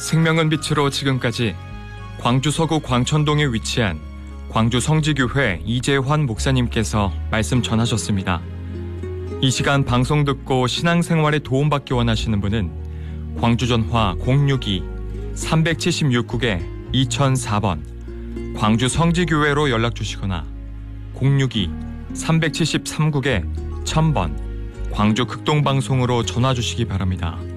생명은 빛으로 지금까지 광주 서구 광천동에 위치한 광주 성지교회 이재환 목사님께서 말씀 전하셨습니다. 이 시간 방송 듣고 신앙생활에 도움받기 원하시는 분은 광주전화 062-376국에 2004번 광주 성지교회로 연락주시거나 062-373국에 1000번 광주 극동방송으로 전화주시기 바랍니다.